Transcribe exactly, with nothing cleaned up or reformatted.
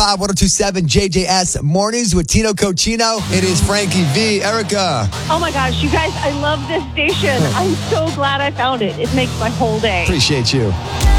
five, one oh two point seven J J S Mornings with Tino Cochino. It is Frankie V. Erica. Oh my gosh, you guys, I love this station. I'm so glad I found it. It makes my whole day. Appreciate you.